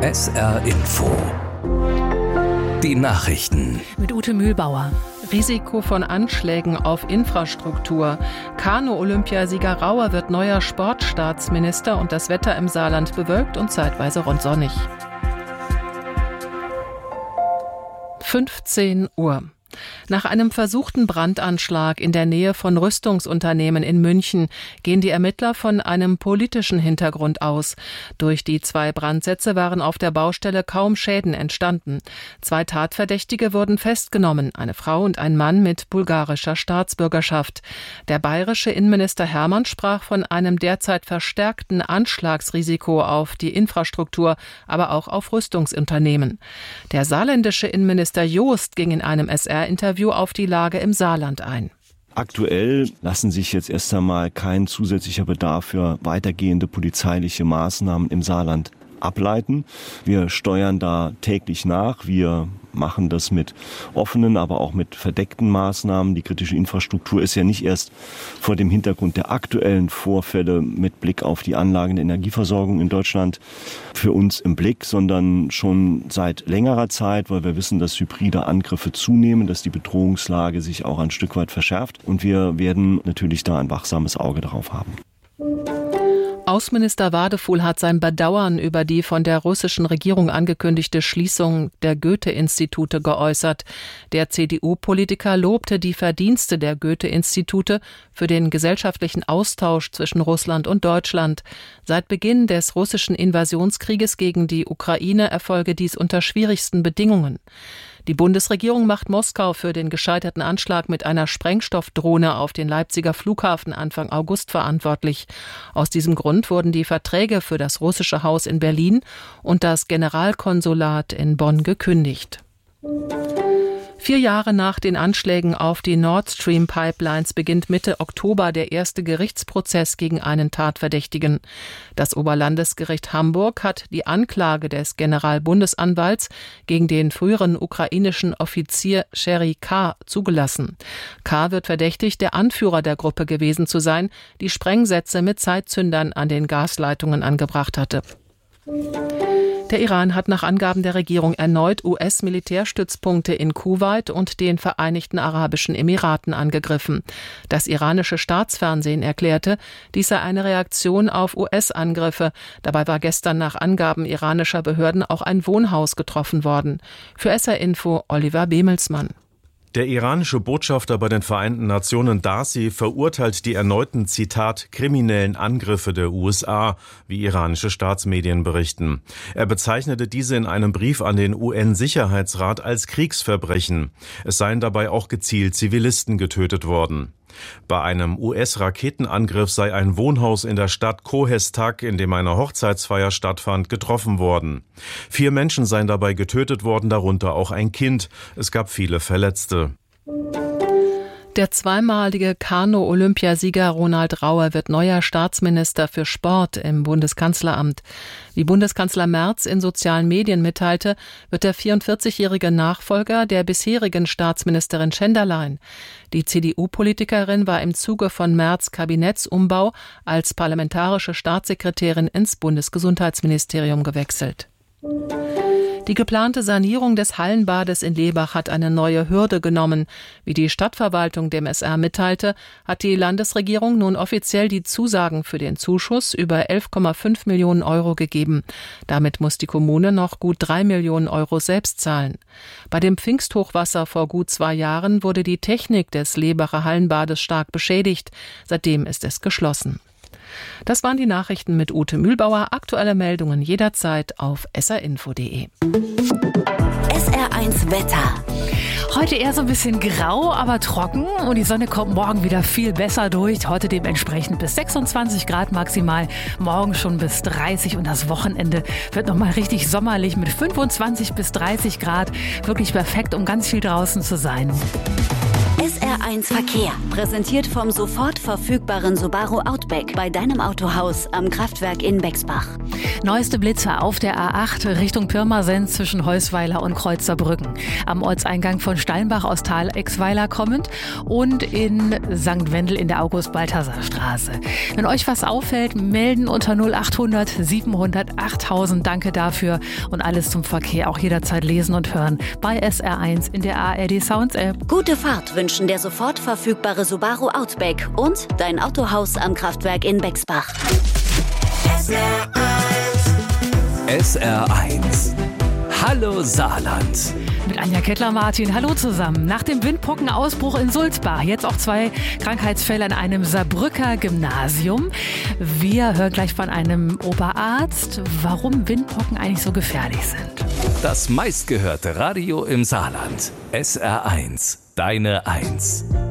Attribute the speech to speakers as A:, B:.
A: SR Info. Die Nachrichten.
B: Mit Ute Mühlbauer. Risiko von Anschlägen auf Infrastruktur. Kanu-Olympiasieger Rauer wird neuer Sportstaatsminister und das Wetter im Saarland bewölkt und zeitweise rund sonnig. 15 Uhr. Nach einem versuchten Brandanschlag in der Nähe von Rüstungsunternehmen in München gehen die Ermittler von einem politischen Hintergrund aus. Durch die 2 Brandsätze waren auf der Baustelle kaum Schäden entstanden. 2 Tatverdächtige wurden festgenommen, eine Frau und ein Mann mit bulgarischer Staatsbürgerschaft. Der bayerische Innenminister Hermann sprach von einem derzeit verstärkten Anschlagsrisiko auf die Infrastruktur, aber auch auf Rüstungsunternehmen. Der saarländische Innenminister Joost ging in einem SR-Interview auf die Lage im Saarland ein.
C: Aktuell lassen sich jetzt erst einmal kein zusätzlicher Bedarf für weitergehende polizeiliche Maßnahmen im Saarland ableiten. Wir steuern da täglich nach. Wir machen das mit offenen, aber auch mit verdeckten Maßnahmen. Die kritische Infrastruktur ist ja nicht erst vor dem Hintergrund der aktuellen Vorfälle mit Blick auf die Anlagen der Energieversorgung in Deutschland für uns im Blick, sondern schon seit längerer Zeit, weil wir wissen, dass hybride Angriffe zunehmen, dass die Bedrohungslage sich auch ein Stück weit verschärft. Und wir werden natürlich da ein wachsames Auge drauf haben.
B: Außenminister Wadefuhl hat sein Bedauern über die von der russischen Regierung angekündigte Schließung der Goethe-Institute geäußert. Der CDU-Politiker lobte die Verdienste der Goethe-Institute für den gesellschaftlichen Austausch zwischen Russland und Deutschland. Seit Beginn des russischen Invasionskrieges gegen die Ukraine erfolge dies unter schwierigsten Bedingungen. Die Bundesregierung macht Moskau für den gescheiterten Anschlag mit einer Sprengstoffdrohne auf den Leipziger Flughafen Anfang August verantwortlich. Aus diesem Grund wurden die Verträge für das russische Haus in Berlin und das Generalkonsulat in Bonn gekündigt. 4 Jahre nach den Anschlägen auf die Nord Stream Pipelines beginnt Mitte Oktober der erste Gerichtsprozess gegen einen Tatverdächtigen. Das Oberlandesgericht Hamburg hat die Anklage des Generalbundesanwalts gegen den früheren ukrainischen Offizier Sherry K. zugelassen. K. wird verdächtigt, der Anführer der Gruppe gewesen zu sein, die Sprengsätze mit Zeitzündern an den Gasleitungen angebracht hatte. Der Iran hat nach Angaben der Regierung erneut US-Militärstützpunkte in Kuwait und den Vereinigten Arabischen Emiraten angegriffen. Das iranische Staatsfernsehen erklärte, dies sei eine Reaktion auf US-Angriffe. Dabei war gestern nach Angaben iranischer Behörden auch ein Wohnhaus getroffen worden. Für SR Info Oliver Bemelsmann.
D: Der iranische Botschafter bei den Vereinten Nationen Darcy verurteilt die erneuten, Zitat, kriminellen Angriffe der USA, wie iranische Staatsmedien berichten. Er bezeichnete diese in einem Brief an den UN-Sicherheitsrat als Kriegsverbrechen. Es seien dabei auch gezielt Zivilisten getötet worden. Bei einem US-Raketenangriff sei ein Wohnhaus in der Stadt Kohestak, in dem eine Hochzeitsfeier stattfand, getroffen worden. 4 Menschen seien dabei getötet worden, darunter auch ein Kind. Es gab viele Verletzte. Der zweimalige Kanu-Olympiasieger Ronald Rauer wird neuer Staatsminister für Sport im Bundeskanzleramt. Wie Bundeskanzler Merz in sozialen Medien mitteilte, wird der 44-jährige Nachfolger der bisherigen Staatsministerin Schenderlein. Die CDU-Politikerin war im Zuge von Merz' Kabinettsumbau als parlamentarische Staatssekretärin ins Bundesgesundheitsministerium gewechselt. Die geplante Sanierung des Hallenbades in Lebach hat eine neue Hürde genommen. Wie die Stadtverwaltung dem SR mitteilte, hat die Landesregierung nun offiziell die Zusagen für den Zuschuss über 11,5 Millionen Euro gegeben. Damit muss die Kommune noch gut 3 Millionen Euro selbst zahlen. Bei dem Pfingsthochwasser vor gut 2 Jahren wurde die Technik des Lebacher Hallenbades stark beschädigt. Seitdem ist es geschlossen. Das waren die Nachrichten mit Ute Mühlbauer. Aktuelle Meldungen jederzeit auf srinfo.de.
E: SR1 Wetter.
F: Heute eher so ein bisschen grau, aber trocken und die Sonne kommt morgen wieder viel besser durch. Heute dementsprechend bis 26 Grad maximal, morgen schon bis 30 und das Wochenende wird nochmal richtig sommerlich mit 25 bis 30 Grad. Wirklich perfekt, um ganz viel draußen zu sein.
E: SR1 Verkehr, präsentiert vom sofort verfügbaren Subaru Outback bei deinem Autohaus am Kraftwerk in Bexbach.
F: Neueste Blitzer auf der A8 Richtung Pirmasens zwischen Heusweiler und Kreuzerbrücken. Am Ortseingang von Steinbach aus Tal-Exweiler kommend und in St. Wendel in der August-Balthasar-Straße. Wenn euch was auffällt, melden unter 0800 700 8000. Danke dafür und alles zum Verkehr auch jederzeit lesen und hören bei SR1 in der ARD Sounds App.
E: Gute Fahrt wünschen der sofort verfügbare Subaru Outback und dein Autohaus am Kraftwerk in Bexbach.
A: SR1. Hallo Saarland.
F: Mit Anja Kettler-Martin. Hallo zusammen. Nach dem Windpockenausbruch in Sulzbach jetzt auch 2 Krankheitsfälle an einem Saarbrücker Gymnasium. Wir hören gleich von einem Oberarzt, warum Windpocken eigentlich so gefährlich sind.
A: Das meistgehörte Radio im Saarland. SR1. Deine 1.